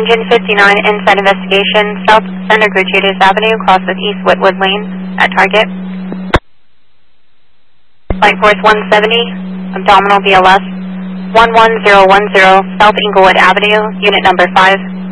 Engine 59, inside investigation, South Center Gratuitous Avenue, cross of East Whitwood Lane, at target. Flight Force 170, abdominal BLS, 11010, South Inglewood Avenue, unit number 5.